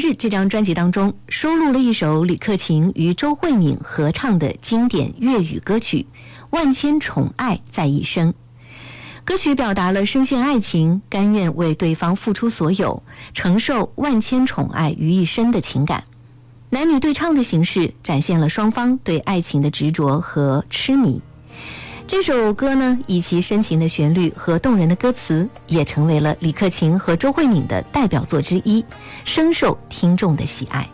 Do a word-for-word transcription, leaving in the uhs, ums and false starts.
日》这张专辑当中收录了一首李克勤与周慧敏合唱的经典粤语歌曲《万千宠爱在一身》。歌曲表达了深陷爱情，甘愿为对方付出所有，承受万千宠爱于一身的情感。男女对唱的形式展现了双方对爱情的执着和痴迷。这首歌呢，以其深情的旋律和动人的歌词，也成为了李克勤和周慧敏的代表作之一，深受听众的喜爱。